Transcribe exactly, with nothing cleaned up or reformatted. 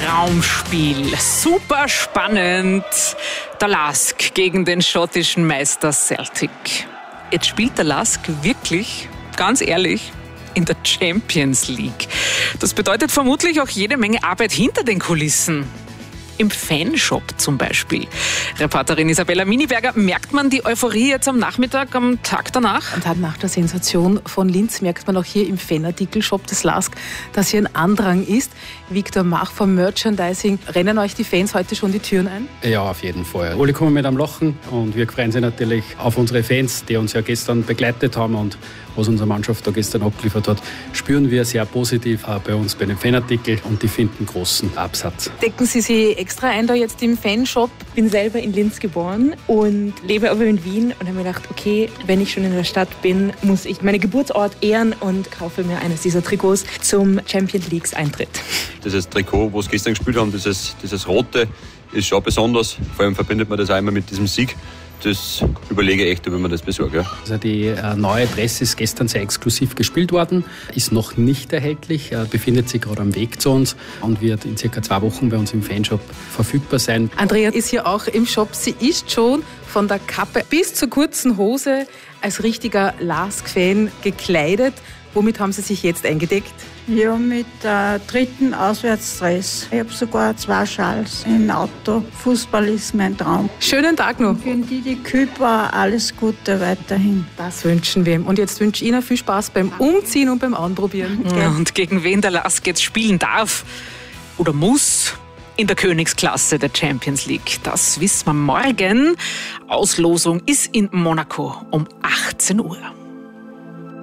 Traumspiel. Super spannend. Der Lask gegen den schottischen Meister Celtic. Jetzt spielt der Lask wirklich, ganz ehrlich, in der Champions League. Das bedeutet vermutlich auch jede Menge Arbeit hinter den Kulissen. Im Fanshop zum Beispiel. Reporterin Isabella Miniberger, merkt man die Euphorie jetzt am Nachmittag, am Tag danach? Am Tag nach der Sensation von Linz merkt man auch hier im Fanartikelshop des Lask, dass hier ein Andrang ist. Viktor Mach vom Merchandising. Rennen euch die Fans heute schon die Türen ein? Ja, auf jeden Fall. Alle kommen mit am Lachen und wir freuen uns natürlich auf unsere Fans, die uns ja gestern begleitet haben und was unsere Mannschaft da gestern abgeliefert hat, spüren wir sehr positiv auch bei uns bei den Fanartikeln und die finden großen Absatz. Decken Sie sich extra ein da jetzt im Fanshop? Ich bin selber in Linz geboren und lebe aber in Wien und habe mir gedacht, okay, wenn ich schon in der Stadt bin, muss ich meinen Geburtsort ehren und kaufe mir eines dieser Trikots zum Champions League Eintritt. Dieses Trikot, was gestern gespielt haben, dieses, dieses Rote, ist schon besonders. Vor allem verbindet man das auch immer mit diesem Sieg. Das überlege ich echt, ob man das besorgt. Ja. Also die äh, neue Dress ist gestern sehr exklusiv gespielt worden, ist noch nicht erhältlich, äh, befindet sich gerade am Weg zu uns und wird in circa zwei Wochen bei uns im Fanshop verfügbar sein. Andrea ist hier auch im Shop. Sie ist schon von der Kappe bis zur kurzen Hose als richtiger Lask-Fan gekleidet. Womit haben Sie sich jetzt eingedeckt? Ja, mit der dritten Auswärtsdress. Ich habe sogar zwei Schals im Auto. Fußball ist mein Traum. Schönen Tag noch. Für die, die Küper, alles Gute weiterhin. Das wünschen wir. Und jetzt wünsche ich Ihnen viel Spaß beim Umziehen und beim Anprobieren. Ja, und gegen wen der Lask jetzt spielen darf oder muss in der Königsklasse der Champions League. Das wissen wir morgen. Auslosung ist in Monaco um achtzehn Uhr.